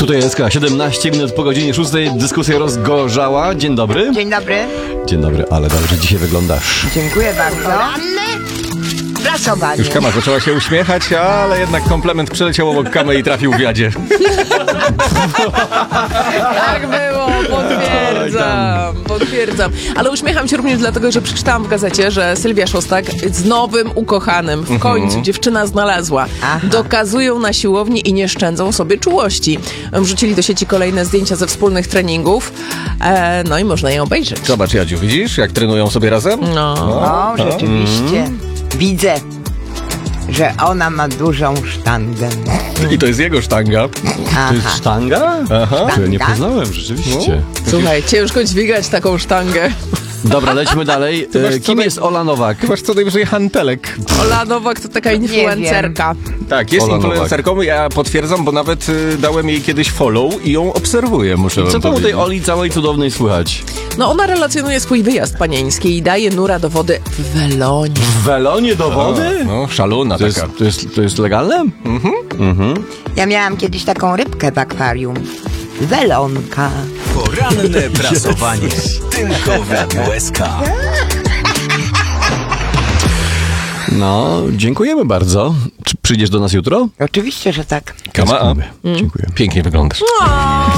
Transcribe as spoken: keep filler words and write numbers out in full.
Tutaj jest siedemnaście minut po godzinie szóstej. Dyskusja rozgorzała. Dzień dobry. Dzień dobry. Dzień dobry, ale dobrze dzisiaj wyglądasz. Dziękuję bardzo. Prasowanie. Już Kama zaczęła się uśmiechać, ale jednak komplement przeleciał obok Kamy i trafił w jadzie. Tak było, potwierdzam, potwierdzam. Ale uśmiecham się również dlatego, że przeczytałam w gazecie, że Sylwia Szostak z nowym ukochanym w końcu dziewczyna znalazła. Aha. Dokazują na siłowni i nie szczędzą sobie czułości. Wrzucili do sieci kolejne zdjęcia ze wspólnych treningów, e, no i można je obejrzeć. Zobacz, Jadziu, widzisz, jak trenują sobie razem? No. O, rzeczywiście. Widzę, że ona ma dużą sztangę. I to jest jego sztanga. Aha. To jest sztanga? Aha. To ja nie Sztanga? poznałem, rzeczywiście. Słuchaj, ciężko dźwigać taką sztangę. Dobra, lećmy dalej. masz E, co Kim naj- jest Ola Nowak? Chyba co najwyżej hantelek. Ola Nowak to taka influencerka. Tak, jest Ola influencerką, ja potwierdzam, bo nawet y, dałem jej kiedyś follow i ją obserwuję, muszę I co wam tam u tej powiedzieć. Oli całej cudownej słychać? No ona relacjonuje swój wyjazd panieński i daje nura do wody w Welonie. W Welonie do wody? No, szalona To jest, taka. to, jest, to jest legalne? Ja miałam kiedyś taką rybkę w akwarium. Welonka. Poranne prasowanie. Tylko w Radiu S K. No, dziękujemy bardzo. Czy przyjdziesz do nas jutro? Oczywiście, że tak. Kama, a? Dziękuję. pięknie wyglądasz.